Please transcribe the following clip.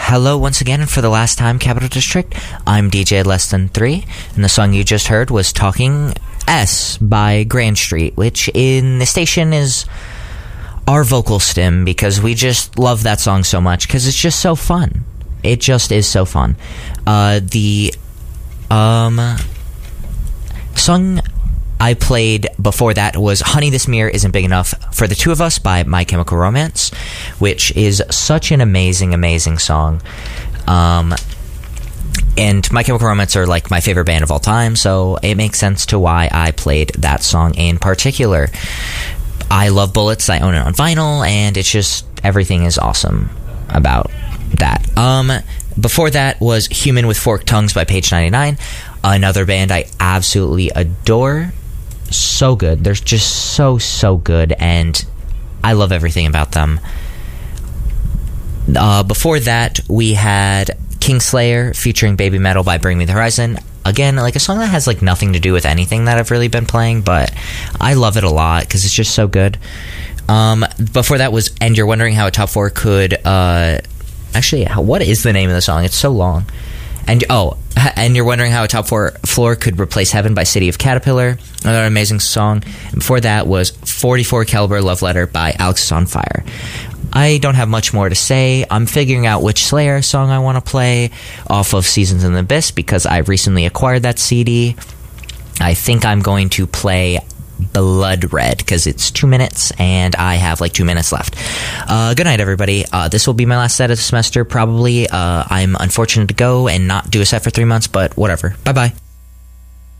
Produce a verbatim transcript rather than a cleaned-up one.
hello once again, and for the last time, Capital District. I'm D J Less Than Three, and the song you just heard was Talking S by Grand Street, which in the station is our vocal stim, because we just love that song so much, because it's just so fun. It just is so fun. Uh, the um, song I played before that was Honey, This Mirror Isn't Big Enough for the Two of Us by My Chemical Romance, which is such an amazing, amazing song. Um, and My Chemical Romance are like my favorite band of all time, so it makes sense to why I played that song in particular. I love Bullets, I own it on vinyl, and it's just, everything is awesome about that. Um, before that was Human with Forked Tongues by Page ninety-nine, another band I absolutely adore. So good. They're just so, so good, and I love everything about them. Uh, before that, we had Kingslayer featuring Baby Metal by Bring Me the Horizon. Again, like a song that has like nothing to do with anything that I've really been playing, but I love it a lot because it's just so good. Um, before that was And You're Wondering How a Top Four Could... Uh, actually, what is the name of the song? It's so long. And oh, and You're Wondering How a Top Four Floor Could Replace Heaven by City of Caterpillar. Another amazing song. And before that was forty-four Caliber Love Letter by Alex is on Fire. I don't have much more to say. I'm figuring out which Slayer song I want to play off of Seasons in the Abyss because I recently acquired that C D. I think I'm going to play Blood Red because it's two minutes and I have like two minutes left. Uh, good night, everybody. Uh, this will be my last set of the semester, probably. Uh, I'm unfortunate to go and not do a set for three months, but whatever. Bye-bye.